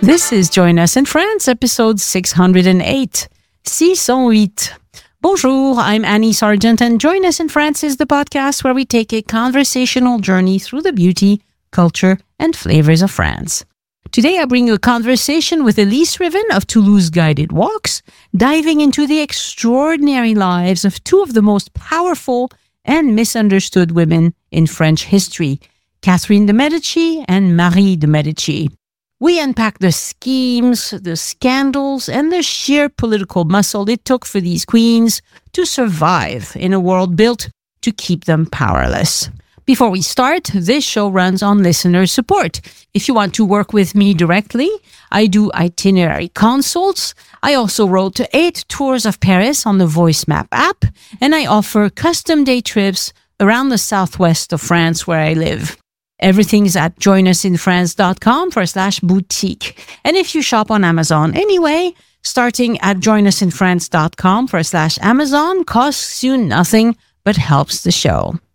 This is Join Us in France, episode 608. 608. Bonjour, I'm Annie Sargent, and Join Us in France is the podcast where we take a conversational journey through the beauty, culture, and flavors of France. Today, I bring you a conversation with Elise Riven of Toulouse Guided Walks, diving into the extraordinary lives of two of the most powerful and misunderstood women in French history, Catherine de' Medici and Marie de' Medici. We unpack the schemes, the scandals, and the sheer political muscle it took for these queens to survive in a world built to keep them powerless. Before we start, this show runs on listener support. If you want to work with me directly, I do itinerary consults. I also wrote 8 tours of Paris on the Voice Map app, and I offer custom day trips around the southwest of France where I live. Everything's at joinusinfrance.com/boutique. And if you shop on Amazon anyway, starting at joinusinfrance.com/Amazon costs you nothing but helps the show.